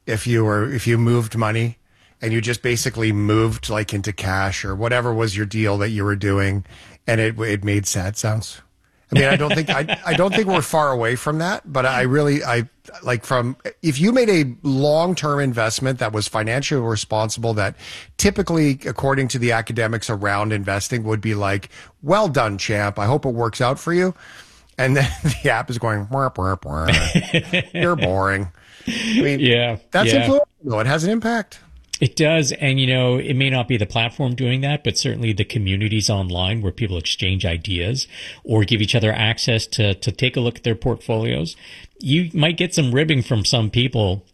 if you moved money and you just basically moved like into cash or whatever was your deal that you were doing, and it made sad sounds. I mean, I don't think we're far away from that, but I like if you made a long-term investment that was financially responsible, that typically, according to the academics around investing, would be like, well done, champ. I hope it works out for you. And then the app is going, wah, wah, wah. You're boring. I mean, that's influential, though. It has an impact. It does. And, it may not be the platform doing that, but certainly the communities online where people exchange ideas or give each other access to take a look at their portfolios. You might get some ribbing from some people.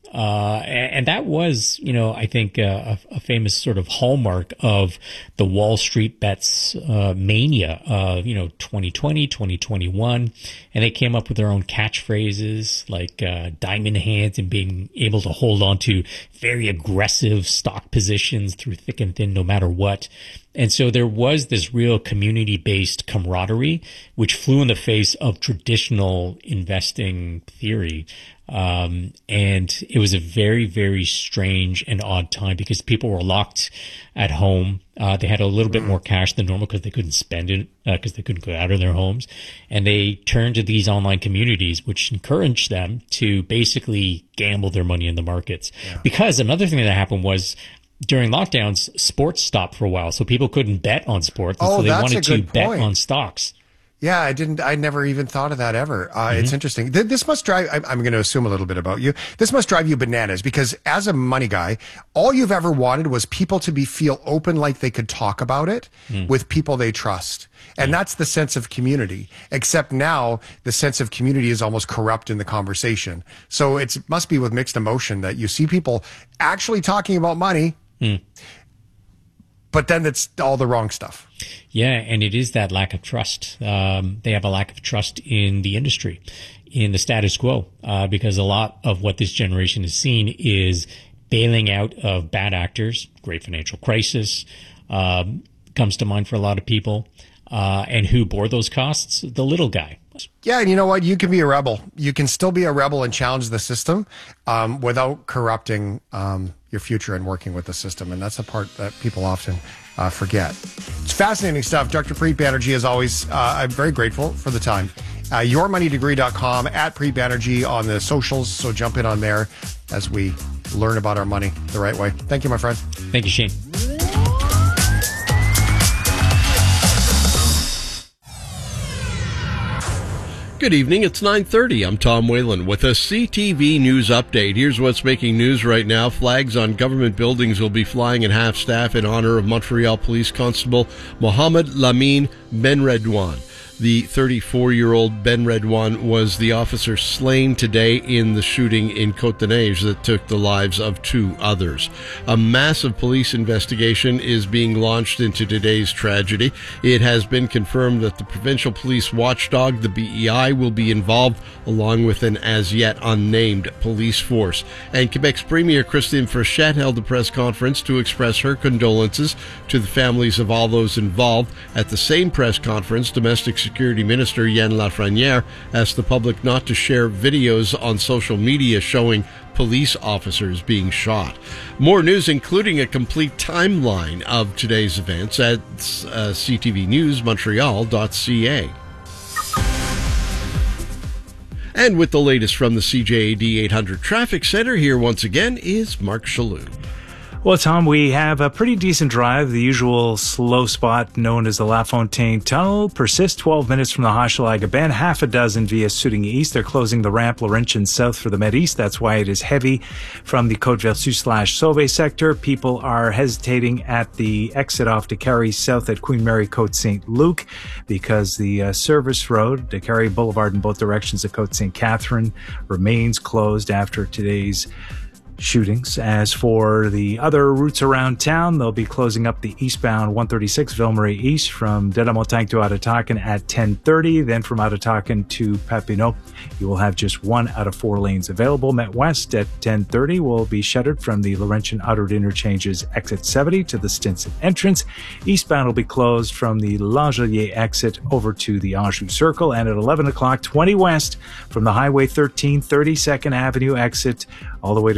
And that was, I think a famous sort of hallmark of the Wall Street bets mania of, 2020, 2021. And they came up with their own catchphrases like diamond hands and being able to hold on to very aggressive stock positions through thick and thin, no matter what. And so there was this real community-based camaraderie, which flew in the face of traditional investing theory. And it was a very, very strange and odd time because people were locked at home. They had a little bit more cash than normal because they couldn't spend it, because they couldn't go out of their homes. And they turned to these online communities, which encouraged them to basically gamble their money in the markets. Yeah. Because another thing that happened was, during lockdowns, sports stopped for a while, so people couldn't bet on sports, and so they wanted to bet on stocks. Yeah, I never even thought of that ever. It's interesting. This must drive, I'm going to assume a little bit about you. This must drive you bananas because as a money guy, all you've ever wanted was people to feel open, like they could talk about it with people they trust. And that's the sense of community. Except now the sense of community is almost corrupt in the conversation. So it must be with mixed emotion that you see people actually talking about money, but then it's all the wrong stuff. Yeah, and it is that lack of trust. They have a lack of trust in the industry, in the status quo, because a lot of what this generation has seen is bailing out of bad actors. Great financial crisis comes to mind for a lot of people. And who bore those costs? The little guy. Yeah, and you know what? You can be a rebel. You can still be a rebel and challenge the system without corrupting your future and working with the system. And that's a part that people often forget. It's fascinating stuff. Dr. Preet Banerjee, as always, I'm very grateful for the time. YourMoneyDegree.com, at Preet Banerjee on the socials. So jump in on there as we learn about our money the right way. Thank you, my friend. Thank you, Shane. Good evening, it's 9:30. I'm Tom Whalen with a CTV News update. Here's what's making news right now. Flags on government buildings will be flying at half-staff in honor of Montreal Police Constable Mohamed Lamine Benredouane. The 34-year-old Benredouane was the officer slain today in the shooting in Côte-des-Neiges that took the lives of two others. A massive police investigation is being launched into today's tragedy. It has been confirmed that the provincial police watchdog, the BEI, will be involved, along with an as-yet unnamed police force. And Quebec's Premier Christine Frechette held a press conference to express her condolences to the families of all those involved. At the same press conference, Domestic Security Minister Yann Lafrenière asked the public not to share videos on social media showing police officers being shot. More news, including a complete timeline of today's events, at ctvnewsmontreal.ca. And with the latest from the CJAD 800 Traffic Center, here once again is Mark Chaloux. Well, Tom, we have a pretty decent drive. The usual slow spot known as the La Fontaine Tunnel persists 12 minutes from the Hochelaga Bend, half a dozen via Sooting East. They're closing the ramp Laurentian South for the Med East. That's why it is heavy from the Côte-Vertu/Sauvé sector. People are hesitating at the exit off DeCarry South at Queen Mary Côte St. Luc because the service road, DeCarry Boulevard in both directions of Côte St. Catherine, remains closed after today's shootings. As for the other routes around town, they'll be closing up the eastbound 136 Ville-Marie East from De La Montagne to Ottawakan at 10:30. Then from Ottawakan to Papineau, you will have just 1 out of 4 lanes available. Met West at 10:30 will be shuttered from the Laurentian Outer Interchange's exit 70 to the Stinson entrance. Eastbound will be closed from the Langelier exit over to the Anjou Circle. And at 11 o'clock, 20 West from the Highway 13 32nd Avenue exit all the way to